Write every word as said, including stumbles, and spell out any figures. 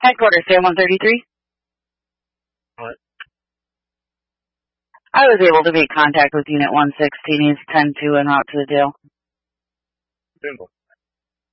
Headquarters, Sam one thirty-three. What? I was able to make contact with Unit one sixteen. He's ten two en route to the jail. Simple.